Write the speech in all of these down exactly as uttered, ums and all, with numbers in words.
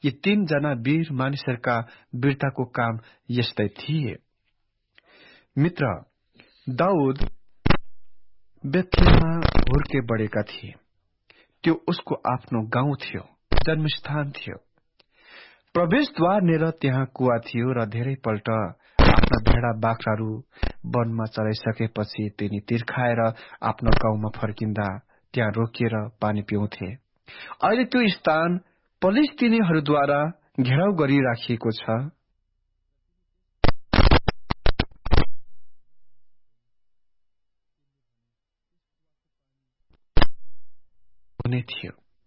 यी तीनजना वीर मानिसहरूका वीरताको काम यस्तै थिए। मित्र, दाउद बेथलेहममा हुर्के बढेका थिए। त्यो उसको आफ्नो गाउँ थियो, जन्मस्थान थियो। प्रवेशद्वारनेर त्यहाँ कुवा थियो र धेरैपल्ट आफ्ना भेडा बाख्राहरू वनमा चराइसकेपछि तिनी तिर्खाएर आफ्नो गाउँमा फर्किँदा त्यहाँ रोकिएर पानी पिउँथे। अहिले त्यो स्थान पलिस्तीनीहरूद्वारा घेराउ गरिराखिएको छ। हुने थियो।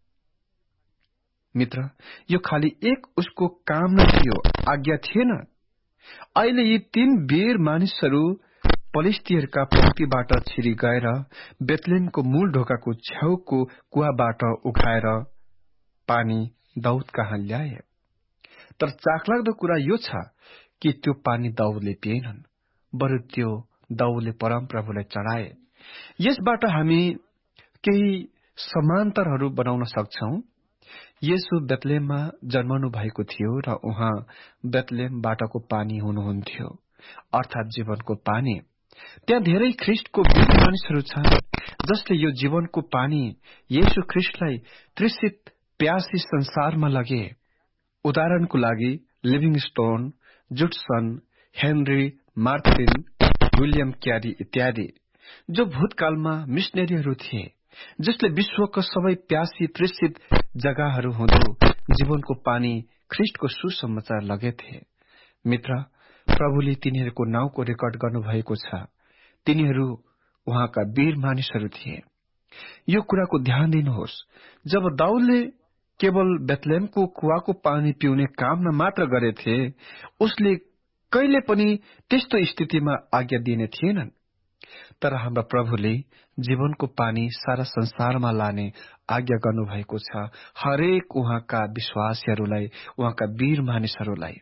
मित्र, यो खाली एक उसको काम न थियो, आज्ञा थिएन। अहिले यी तीन वीर मानिसहरू पलिस्तीहरूका पंक्तिबाट छिरी गएर बेथलेहमको मूल ढोकाको छेउको कुवाबाट उठाएर पानी दाउद कहाँ ल्याए। तर चाखलाग्दो कुरा यो छ कि त्यो पानी दाउदले पिएनन्, बरु त्यो दाउदले परमप्रभुलाई चढाए। यसबाट हामी केही समान्तरहरू बनाउन सक्छौं। येशू बेथलेहममा जन्मनु भएको थियो र उहाँ बेथलेहमबाटको पानी हुनुहुन्थ्यो, अर्थात जीवनको पानी। त्यहाँ धेरै ख्रिस्टको वीर मानिसहरू छन् जसले यो जीवनको पानी येशू ख्रिस्टलाई तृषित प्यासी संसारमा लगे। उदाहरणको लागि लिभिङस्टोन, जुडसन, हेनरी मार्टिन, विलियम क्यारी इत्यादि, जो भूतकालमा मिशनरीहरू थिए, जसले विश्वको सबै प्यासी तृषित जग्गाहरू हुँदो जीवनको पानी ख्रिस्टको सुसमाचार लगेथे। मित्र, प्रभुले तिनीहरूको नाउँको रेकर्ड गर्नुभएको छ। तिनीहरू उहाँका वीर मानिसहरू थिए। यो कुराको ध्यान दिनुहोस्, जब दाउदले केवल बेथलेहमको कुवाको पानी पिउने काममा मात्र गरेथे, उसले कहिले पनि त्यस्तो स्थितिमा आज्ञा दिने थिएनन्। तर हाम्रा प्रभुले जीवनको पानी सारा संसारमा लाने आज्ञा गर्नुभएको छ, हरेक उहाँका विश्वासीहरूलाई, उहाँका वीर मानिसहरूलाई।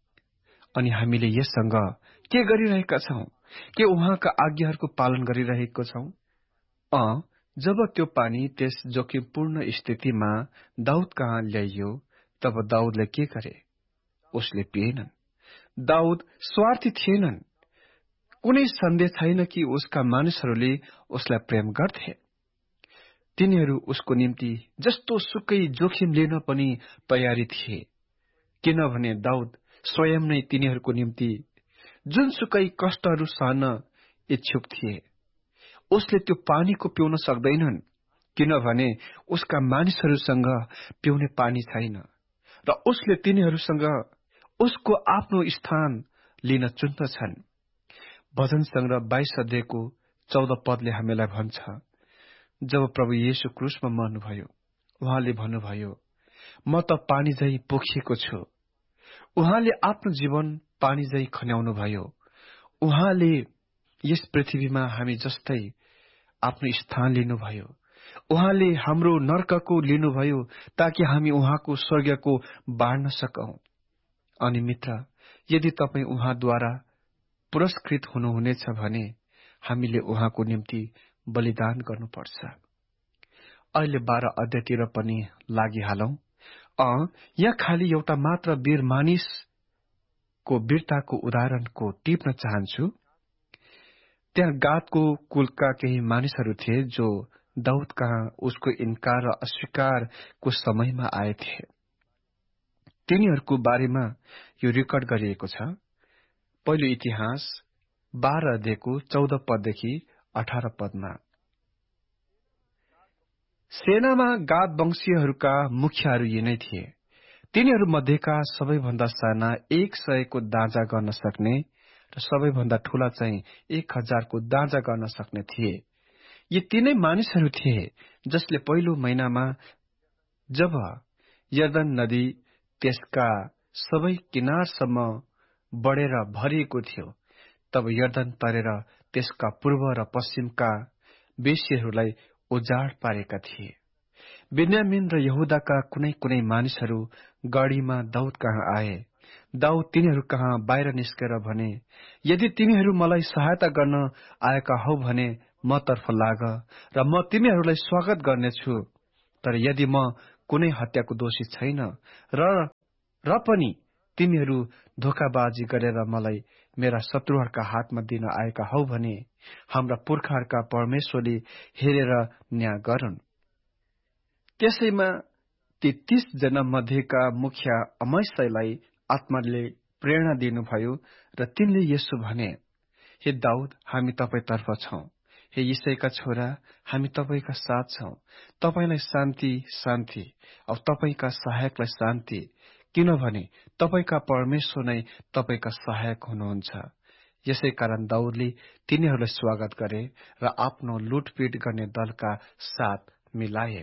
अनि हामीले यससँग के गरिरहेका छौं? के उहाँका आज्ञाहरूको पालन गरिरहेको छौं? अ जब त्यो पानी त्यस जोखिमपूर्ण स्थितिमा दाउद कहाँ ल्याइयो, तब दाउदले के गरे? उसले पिएनन्। दाउद स्वार्थी थिएनन्। कुनै सन्देह छैन कि उसका मानिसहरूले उसलाई प्रेम गर्थे। तिनीहरू उसको निम्ति जस्तो सुकै जोखिम लिन पनि तयारी थिए, किनभने दाउद स्वयं नै तिनीहरूको निम्ति जुनसुकै कष्टहरू सहन इच्छुक थिए। उसले त्यो पानीको पिउन सक्दैनन्, किनभने उसका मानिसहरूसँग पिउने पानी छैन र उसले तिनीहरूसँग उसको आफ्नो स्थान लिन चुन्दछन्। भजन संग्रह बाइस अध्यायको चौध पदले हामीलाई भन्छ, जब प्रभु येशू क्रुसमा मर्नुभयो, उहाँले भन्नुभयो, म त पानी झै पोखिएको छु। उहाँले आफ्नो जीवन पानी झै खन्याउनु भयो। उहाँले यस पृथ्वीमा हामी जस्तै आफ्नो स्थान लिनुभयो। उहाँले हाम्रो नर्कको लिनुभयो ताकि हामी उहाँको स्वर्गको बाँड्न सकौं। अनि मित्र, यदि तपाईँ उहाँद्वारा पुरस्कृत हुनुहुनेछ भने हामीले उहाँको निम्ति बलिदान गर्नुपर्छ। अहिले बाह्र अध्यायतिर पनि लागिहालौं। अ यहाँ खाली एउटा मात्र वीर मानिसको वीरताको उदाहरणको टिप्न चाहन्छु। त्यहाँ गादको कुलका केही मानिसहरू थिए जो दाउद कहाँ उसको इन्कार र अस्वीकारको समयमा आएथे। तिनीहरूको बारेमा यो रेकर्ड गरिएको छ। पहिलो इतिहास बाह्र अध्यायको चौध पददेखि अठार पदमा। सेनामा गाद वंशीयहरूका मुखियाहरू यिनै थिए। तिनीहरू मध्येका सबैभन्दा साना एक सयको दाँजा गर्न सक्ने र सबैभन्दा ठूला चाहिँ एक हजारको दाँजा गर्न सक्ने थिए। यी तीनै मानिसहरू थिए जसले पहिलो महिनामा जब यर्दन नदी त्यसका सबै किनारसम्म बढेर भरिएको थियो, तब यर्दन तरेर त्यसका पूर्व र पश्चिमका वेश्यहरूलाई उजाड पारेका थिए। बेन्यामिन र यहुदाका कुनै कुनै मानिसहरू गढीमा दाउद कहाँ आए। दाउद तिनीहरू कहाँ बाहिर निस्केर भने, यदि तिमीहरू मलाई सहायता गर्न आएका हौ भने म तर्फ लाग र म तिमीहरूलाई स्वागत गर्नेछु। तर यदि म कुनै हत्याको दोषी छैन र र पनि तिमीहरू धोकाबाजी गरेर मलाई मेरा शत्रुहरूका हातमा दिन आएका हौ भने हाम्रा पुर्खाहरूका परमेश्वरले हेरेर न्याय गरून्। त्यसैमा ती तीस जना मध्येका मुखिया अमस्यलाई आत्माले प्रेरणा दिनुभयो र तिनले यसो भने, हे दाउद, हामी तपाईतर्फ छौं। हे यिशैका छोरा, हामी तपाईका साथ छौं। तपाईलाई शान्ति शान्ति, अब तपाईका सहायकलाई शान्ति, किनभने तपाईका परमेश्वर नै तपाईका सहायक हुनुहुन्छ। यसै कारण दाउदले तिनीहरूलाई स्वागत गरे र आफ्नो लुटपिट गर्ने दलका साथ मिलाए।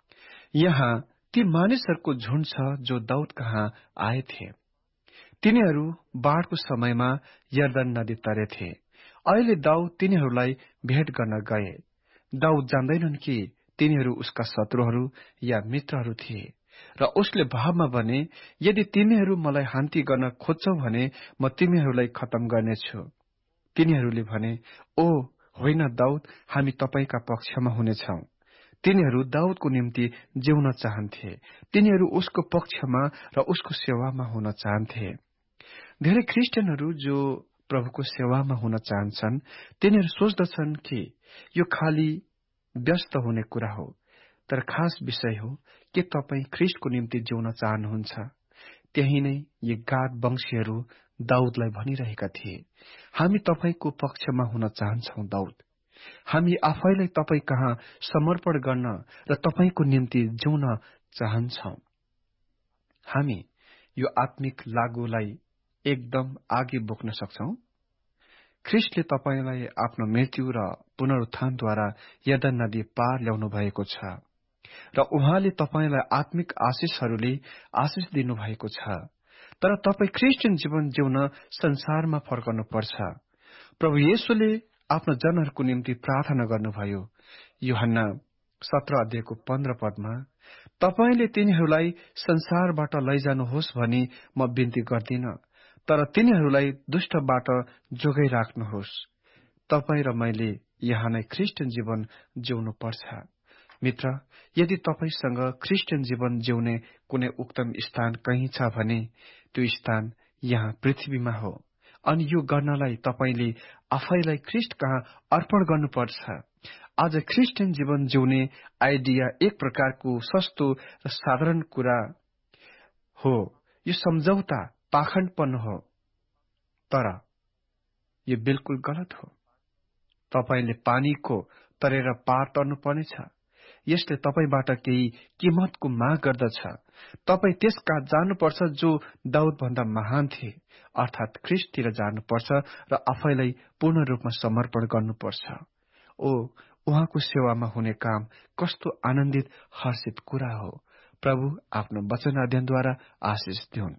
यहाँ ती मानिसहरूको झुण्ड छ जो दाउद कहाँ आएथे। तिनीहरू बाढको समयमा यर्दन नदी तरेथे। अहिले दाउद तिनीहरूलाई भेट गर्न गए। दाउद जान्दैनन् कि तिनीहरू उसका शत्रुहरू या मित्रहरू थिए र उसले भावमा भने, यदि तिमीहरू मलाई हान्ती गर्न खोज्छौ भने म तिमीहरूलाई खत्तम गर्नेछु। तिनीहरूले भने, ओ होइन दाउद, हामी तपाईका पक्षमा हुनेछौं। तिनीहरू दाउदको निम्ति जिउन चाहन्थे। तिनीहरू उसको पक्षमा र उसको सेवामा हुन चाहन्थे। धेरै क्रिस्चियनहरू जो प्रभुको सेवामा हुन चाहन्छन्, तिनीहरू सोच्दछन् कि यो खाली व्यस्त हुने कुरा हो, तर खास विषय हो कि तपाईँ ख्रिस्टको निम्ति जिउन चाहनुहुन्छ। त्यही नै यी गाद वंशीहरू दाउदलाई भनिरहेका थिए, हामी तपाईको पक्षमा हुन चाहन्छौ दाउद। हामी आफैलाई तपाईँ कहाँ समर्पण गर्न र तपाईको निम्ति जिउन चाहन्छौ। हामी यो आत्मिक लागुलाई एकदम आगे बोक्न सक्छौ। ख्रिस्टले तपाईलाई आफ्नो मृत्यु र पुनरुत्थानद्वारा यर्दन नदी पार ल्याउनु भएको छ र उहाँले तपाईलाई आत्मिक आशिषहरूले आशिष दिनु भएको छ। तर तपाईँ क्रिस्चियन जीवन जिउन संसारमा फर्कनु पर्छ। प्रभु येशूले आफ्नो जनहरूको निम्ति प्रार्थना गर्नुभयो। यूहन्ना सत्र अध्यायको पन्ध्र पदमा, तपाईले तिनीहरूलाई संसारबाट लैजानुहोस् भनी म बिन्ती गर्दिन, तर तिनीहरूलाई दुष्टबाट जोगाइ राख्नुहोस्। तपाईँ र मैले यहाँ नै क्रिस्चियन जीवन जिउनु पर्छ। मित्र, यदि तपाईसँग क्रिस्चियन जीवन जिउने कुनै उत्तम स्थान कहीँ छ भने त्यो स्थान यहाँ पृथ्वीमा हो। अनि यो गर्नलाई तपाईले आफैलाई ख्रिस्ट कहाँ अर्पण गर्नुपर्छ। आज क्रिस्चियन जीवन जिउने आइडिया एक प्रकारको सस्तो र साधारण कुरा हो। यो सम्झौता पाखण्डपन हो, तर यो बिल्कुल गलत हो। तपाईले पानीको तरेर पार तर्नुपर्नेछ। यसले तपाईबाट केही किमतको माग गर्दछ। तपाईँ त्यस कहाँ जानुपर्छ जो दाउद भन्दा महान थिए, अर्थात ख्रिस्टतिर जानुपर्छ र आफैलाई पूर्ण रूपमा समर्पण गर्नुपर्छ। ओ, उहाँको सेवामा हुने काम कस्तो आनन्दित हर्षित कुरा हो। प्रभु आफ्नो वचन अध्ययनद्वारा आशिष दिउन्।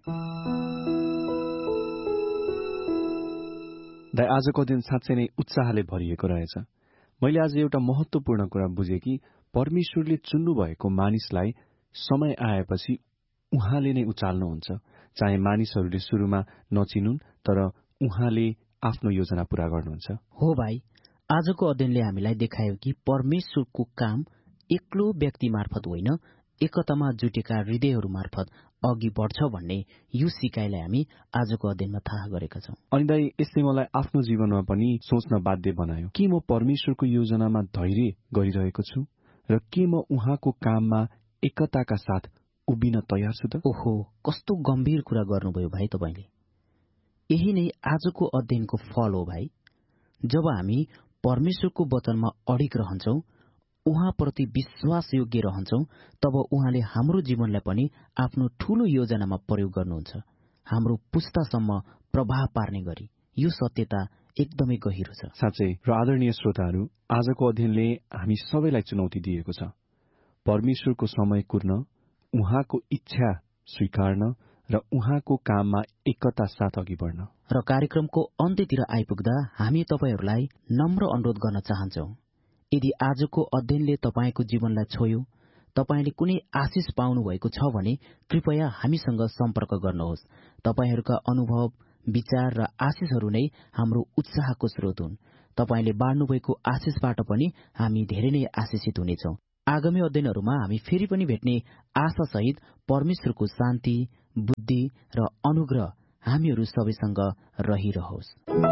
दाइ, आजको दिन साँच्चै नै उत्साहले भरिएको रहेछ। मैले आज एउटा महत्वपूर्ण कुरा बुझेँ कि परमेश्वरले चुन्नु भएको मानिसलाई समय आएपछि उहाँले नै उचाल्नुहुन्छ। चाहे मानिसहरूले सुरुमा नचिनुन्, तर उहाँले आफ्नो योजना पूरा गर्नुहुन्छ। हो भाइ, आजको अध्ययनले हामीलाई देखायो कि परमेश्वरको काम एक्लो व्यक्ति मार्फत होइन, एकतामा जुटेका हृदयहरू मार्फत अघि बढ्छ भन्ने यो सिकाइलाई हामी आजको अध्ययनमा थाहा गरेका छौं। अनि दाइ, यसले मलाई आफ्नो जीवनमा पनि सोच्न बाध्य बनायो कि म परमेश्वरको योजनामा धैर्य गरिरहेको छु र के म उहाँको काममा एकताका साथ उभिन तयार छु त? ओहो, कस्तो गम्भीर कुरा गर्नुभयो भाइ तपाईले। यही नै आजको अध्ययनको फल हो भाइ। जब हामी परमेश्वरको वचनमा अडिग रहन्छौं, उहाँप्रति विश्वास योग्य रहन्छौं, तब उहाँले हाम्रो जीवनलाई पनि आफ्नो ठूलो योजनामा प्रयोग गर्नुहुन्छ, हाम्रो पुस्तासम्म प्रभाव पार्ने गरी। यो सत्यता एकदमै गहिरो छ। साँच्चै। र आदरणीय श्रोताहरू, आजको अध्ययनले हामी सबैलाई चुनौती दिएको छ। परमेश्वरको समय कुर्न, उहाँको इच्छा स्वीकार्न र उहाँको काममा एकता साथ अघि बढ्न। र कार्यक्रमको अन्त्यतिर आइपुग्दा हामी तपाईहरूलाई नम्र अनुरोध गर्न चाहन्छौ, यदि आजको अध्ययनले तपाईँको जीवनलाई छोयो, तपाईँले कुनै आशिष पाउनु भएको छ भने कृपया हामीसँग सम्पर्क गर्नुहोस्। तपाईँहरूका अनुभव, विचार र आशिषहरू नै हाम्रो उत्साहको स्रोत हुन्। तपाईँले बाँड्नुभएको आशिषबाट पनि हामी धेरै नै आशिषित हुनेछौँ। आगामी अध्ययनहरूमा हामी फेरि पनि भेट्ने आशासहित परमेश्वरको शान्ति, बुद्धि र अनुग्रह हामीहरू सबैसँग रहिरहोस्।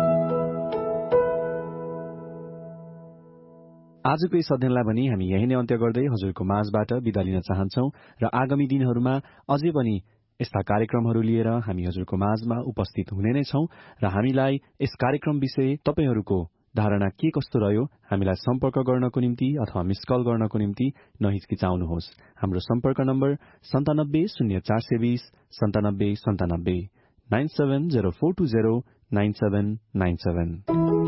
आजको यस अध्ययनलाई पनि हामी यही नै अन्त्य गर्दै हजुरको माझबाट बिदा लिन चाहन्छौ र आगामी दिनहरूमा अझै पनि यस्ता कार्यक्रमहरू लिएर हामी हजुरको माझमा उपस्थित हुने नै छौं र हामीलाई यस कार्यक्रम विषय तपाईहरूको धारणा के कस्तो रह्यो हामीलाई सम्पर्क गर्नको निम्ति अथवा मिस कल गर्नको निम्ति नहिचकिचाउनुहोस्। हाम्रो सम्पर्क नम्बर सन्तानब्बे शून्य चार सय बीस सन्तानब्बे सन्तानब्बे nine seven zero four two zero nine seven nine seven.